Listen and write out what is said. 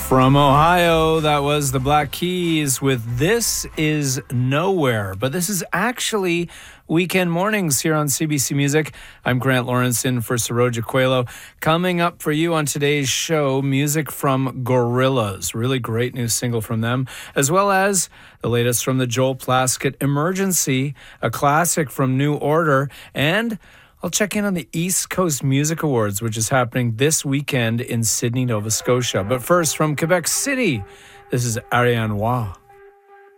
From Ohio, that was the Black Keys with This Is Nowhere. But this is actually Weekend Mornings here on CBC Music. I'm Grant Lawrence in for Saroja Coelho. Coming up for you on today's show, music from Gorillaz. Really great new single from them, as well as the latest from the Joel Plaskett, Emergency, a classic from New Order, and I'll check in on the East Coast Music Awards, which is happening this weekend in Sydney, Nova Scotia. But first, from Quebec City, this is Ariane Roy.